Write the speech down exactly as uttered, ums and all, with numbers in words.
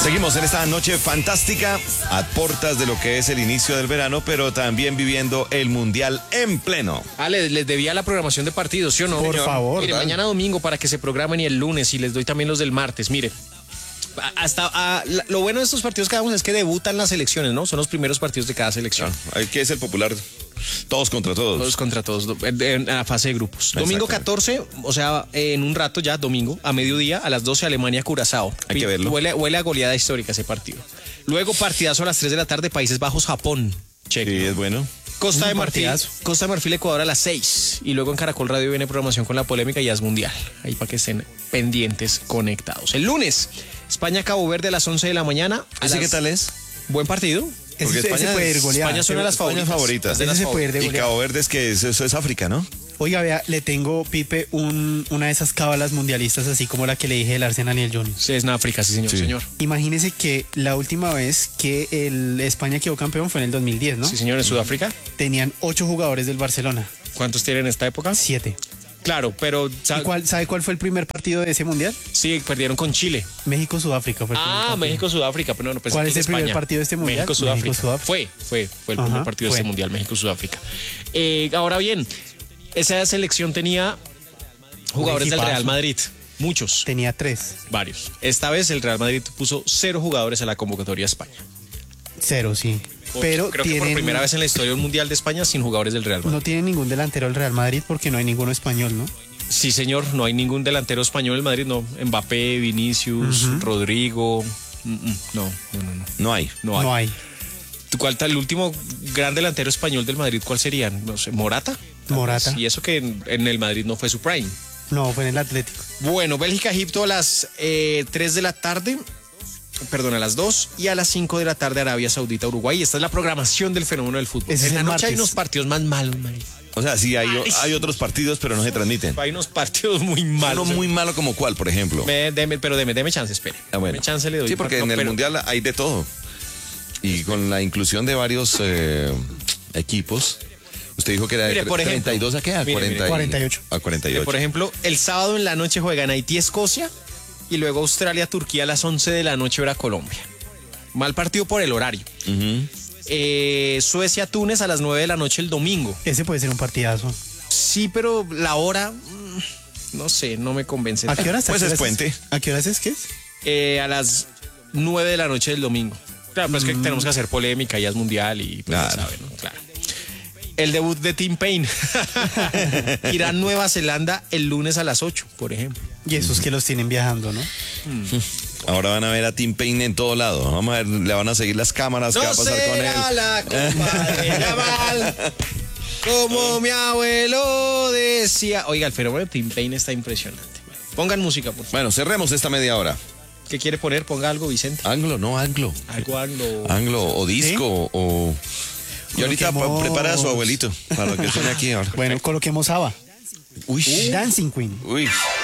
Seguimos en esta noche fantástica, a puertas de lo que es el inicio del verano, pero también viviendo el Mundial en pleno. Ah, les, les debía la programación de partidos, ¿sí o no? Por señor? favor. Mire, mañana domingo para que se programen y el lunes, y les doy también los del martes. Mire, hasta a, la, lo bueno de estos partidos que hagamos es que debutan las selecciones, ¿no? Son los primeros partidos de cada selección. Ah, ¿qué es el popular? Todos contra todos. Todos contra todos, en, en la fase de grupos. Domingo catorce, o sea, en un rato ya, domingo, a mediodía, a las doce, Alemania-Curazao. Hay que verlo. Huele, huele a goleada histórica ese partido. Luego, partidazo a las tres de la tarde, Países Bajos-Japón. Cheque. Sí, es bueno. Costa Un de Marfil, partidazo. Costa de Marfil, Ecuador a las seis. Y luego en Caracol Radio viene programación con la polémica y ya es mundial. Ahí para que estén pendientes, conectados. El lunes, España-Cabo Verde a las once de la mañana. ¿Ese qué tal es? Buen partido. Porque Ese, ese España puede ir es- goleada. España suena a las España es favoritas. favorita. De las Ese se puede ir de Y goleada. Cabo Verde es que eso, eso es África, ¿no? Oiga, vea, le tengo, Pipe, un, una de esas cábalas mundialistas, así como la que le dije del Arsenal y el Juniors. Sí, es en África, sí, señor. Sí. señor. Imagínese que la última vez que el España quedó campeón fue en el dos mil diez, ¿no? Sí, señor, en Sudáfrica. Tenían ocho jugadores del Barcelona, ¿Cuántos tienen en esta época? siete. Claro, pero ¿Y cuál, sabe cuál fue el primer partido de ese mundial? sí, perdieron con Chile. México-Sudáfrica fue el primer Ah, partido. México-Sudáfrica, pero no, no pensé ¿Cuál que es en el primer España. partido de este mundial? México-Sudáfrica. México-Sudáfrica. Fue, fue, fue el primer Ajá, partido de fue. este mundial, México-Sudáfrica. Eh, ahora bien, esa selección tenía jugadores del equipazo. Real Madrid. Muchos, Tenía tres, varios. Esta vez el Real Madrid puso cero jugadores a la convocatoria de España. cero, sí. Pero Creo que por tienen, primera vez en la historia del mundial de España sin jugadores del Real Madrid. no tiene ningún delantero el Real Madrid porque no hay ninguno español, ¿no? Sí, señor, no hay ningún delantero español en el Madrid, no. Mbappé, Vinicius, Rodrigo. Mm, mm, No, no, no, no. No hay. No hay. No hay. ¿Cuál tal el último gran delantero español del Madrid? ¿Cuál sería? No sé, Morata. Tal Morata. vez. Y eso que en, en el Madrid no fue su prime. No, fue en el Atlético. Bueno, Bélgica-Egipto a las eh, tres de la tarde. Perdón, a las dos. Y a las cinco de la tarde Arabia Saudita-Uruguay. Esta es la programación del fenómeno del fútbol. Ese es en la el noche hay martes. unos partidos más malos, Mari. O sea, sí, hay, Ay. hay otros partidos, pero no se transmiten. Hay unos partidos muy Uno malos. muy malo como cuál, por ejemplo. Me- deme- pero deme, deme chance, espere. Ah, bueno. Deme chance, le doy. Sí, porque No, en el pero- Mundial hay de todo. Y con la inclusión de varios eh, equipos, usted dijo que era de Mire, por ejemplo, treinta y dos a qué? A mire, mire, cuarenta y- cuarenta y ocho. A cuarenta y ocho. Por ejemplo, el sábado en la noche juegan Haití-Escocia y luego Australia-Turquía a las once de la noche verá Colombia. Mal partido por el horario. Ujú. Eh, Suecia-Túnez a las nueve de la noche el domingo. Ese puede ser un partidazo. Sí, pero la hora, mm, no sé, no me convence. ¿A qué horas? Pues ¿A qué es horas puente. ¿A qué horas es que es? Eh, a las nueve de la noche del domingo. Claro, pues es que tenemos que hacer polémica, ya es mundial y pues ya Claro. saben, ¿no? Claro. El debut de Tim Payne. Irán Nueva Zelanda el lunes a las ocho, por ejemplo. Y esos que los tienen viajando, ¿no? Ahora van a ver a Tim Payne en todo lado. Vamos a ver, le van a seguir las cámaras. ¿Qué va a pasar con él? la copa de Yamal, como mi abuelo decía. Oiga, el fenómeno de Tim Payne está impresionante. Pongan música, por favor. Bueno, cerremos esta media hora. ¿Qué quiere poner? Ponga algo, Vicente. Anglo, no anglo. Algo anglo. Anglo o disco o... Y ahorita pa- Coloquemos- prepara a su abuelito para lo que suene aquí ahora. Bueno, coloquemos ABBA. Uy. Dancing Queen. Uy.